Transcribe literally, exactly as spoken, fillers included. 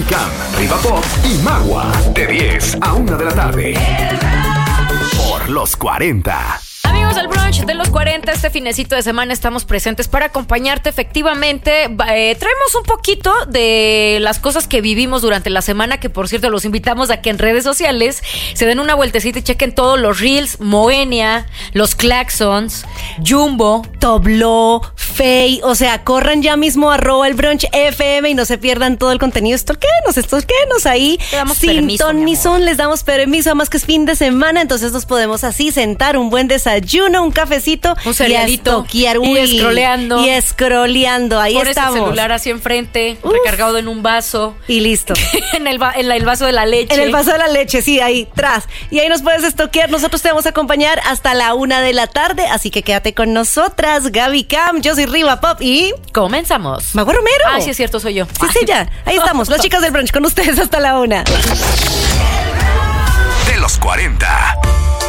Gaby Cam, Riva Pop y Magua. De diez a una de la tarde. Por los cuarenta. Amigos del brunch de los cuarenta, este finecito de semana estamos presentes para acompañarte efectivamente. Eh, traemos un poquito de las cosas que vivimos durante la semana, que por cierto los invitamos a que en redes sociales se den una vueltecita y chequen todos los reels, Moenia, los Claxons, Jumbo, Toblo, Fey, o sea, corran ya mismo arroba el brunch F M y no se pierdan todo el contenido. Stalkenos, stalkenos ahí. Le damos permiso, Sintonizón, les damos permiso, además que es fin de semana, entonces nos podemos así sentar, un buen desayuno, un cafecito, un cerealito, y, a y escroleando. Y escroleando, ahí Pones estamos. el celular así enfrente, Uf. recargado en un vaso. Y listo. en, el va- en la- el vaso de la leche. En el vaso de la leche, sí, ahí, tras. Y ahí nos puedes estoquear. Nosotros te vamos a acompañar hasta la una de la tarde, así que quédate con nosotras. Gaby Cam, yo soy Riva Pop y... Comenzamos. Magua Romero. Ah, sí es cierto, soy yo. Sí, sí, ya. Ahí estamos, las chicas del brunch con ustedes hasta la una. De los cuarenta.